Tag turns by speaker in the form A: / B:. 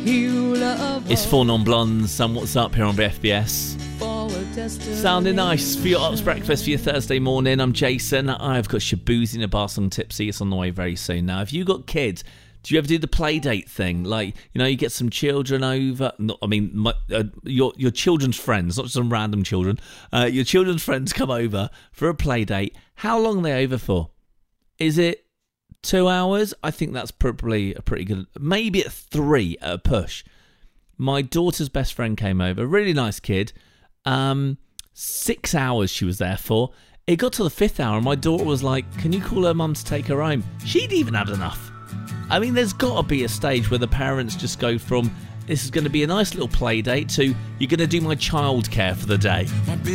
A: It's Four Non-Blondes and What's Up here on FBS. Sounding nice for your Ops breakfast for your Thursday morning. I'm Jason. I've got Shaboozey and a bar song tipsy. It's on the way very soon. Now, if you got kids, do you ever do the play date thing? Like, you know, you get some children over. Your children's friends, not just some random children. Your children's friends come over for a play date. How long are they over for? Is it 2 hours? I think that's probably a pretty good. Maybe at 3 at a push. My daughter's best friend came over. Really nice kid. 6 hours she was there for. It got to the 5th hour and my daughter was like, can you call her mum to take her home? She'd even had enough. I mean, there's got to be a stage where the parents just go from, this is going to be a nice little play date, to, you're going to do my childcare for the day.